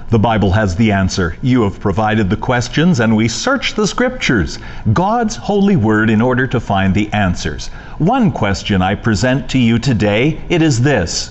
The Bible has the answer. You have provided the questions, and we search the Scriptures, God's holy word, in order to find the answers. One question I present to you today, it is this: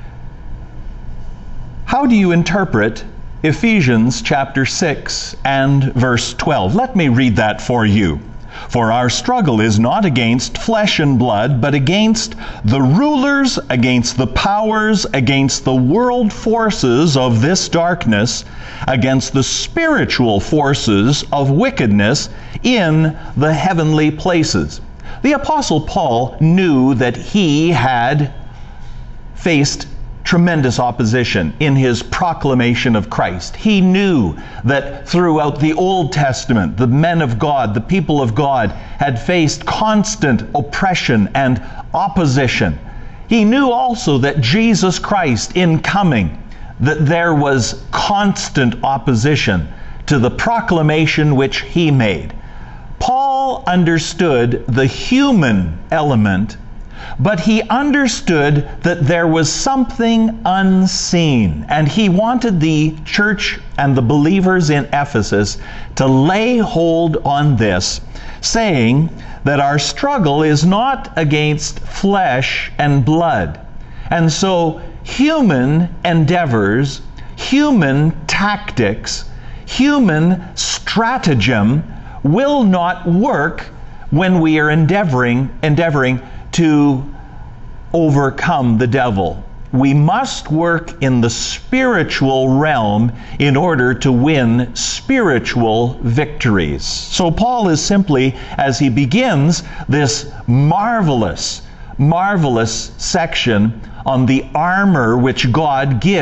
how do you interpret Ephesians chapter 6 and verse 12? Let me read that for you. For our struggle is not against flesh and blood, but against the rulers, against the powers, against the world forces of this darkness, against the spiritual forces of wickedness in the heavenly places. The Apostle Paul knew that he had faced tremendous opposition in his proclamation of Christ. He knew that throughout the Old Testament, the men of God, the people of God, had faced constant oppression and opposition. He knew also that Jesus Christ, in coming, that there was constant opposition to the proclamation which he made. Paul understood the human element, but he understood that there was something unseen, and he wanted the church and the believers in Ephesus to lay hold on this, saying that our struggle is not against flesh and blood. And so human endeavors, human tactics, human stratagem will not work when we are endeavoring to overcome the devil. We must work in the spiritual realm in order to win spiritual victories. So Paul is simply, as he begins this marvelous section on the armor which God gives